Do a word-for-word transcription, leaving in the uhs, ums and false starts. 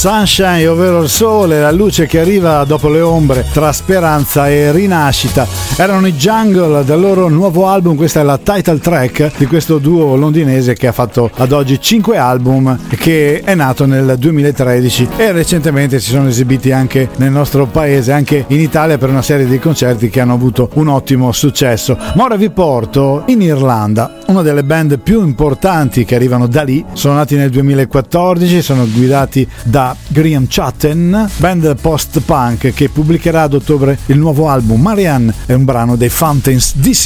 Sunshine, ovvero il sole, la luce che arriva dopo le ombre, tra speranza e rinascita. Erano i Jungle del loro nuovo album, questa è la title track di questo duo londinese che ha fatto ad oggi cinque album, che è nato nel duemilatredici e recentemente si sono esibiti anche nel nostro paese, anche in Italia, per una serie di concerti che hanno avuto un ottimo successo. Ma ora vi porto in Irlanda, una delle band più importanti che arrivano da lì. Sono nati nel duemilaquattordici, sono guidati da Graham Chatten, band post-punk che pubblicherà ad ottobre il nuovo album. Marianne è un brano dei Fountains D C.